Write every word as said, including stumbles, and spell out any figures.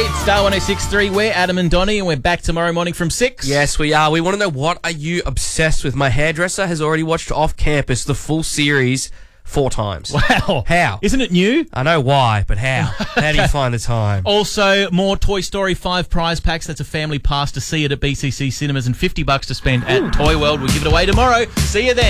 It's Star one oh six point three. We're Adam and Donnie, and we're back tomorrow morning from six. Yes, we are. We want to know, what are you obsessed with? My hairdresser has already watched Off Campus, the full series, four times. Wow. How? Isn't it new? I know why, but how? How do you find the time? Also, more Toy Story five prize packs. That's a family pass to see it at B C C Cinemas and fifty bucks to spend at Toy World. We'll give it away tomorrow. See you then.